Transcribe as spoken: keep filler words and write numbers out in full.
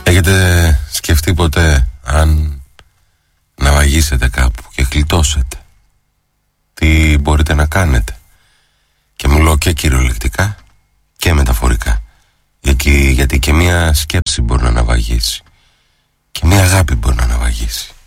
Έχετε σκεφτεί ποτέ αν ναυαγίσετε κάπου και γλιτώσετε, τι μπορείτε να κάνετε? Και μιλώ και κυριολεκτικά και μεταφορικά, γιατί, γιατί και μία σκέψη μπορεί να ναυαγίσει και μία αγάπη μπορεί να ναυαγίσει.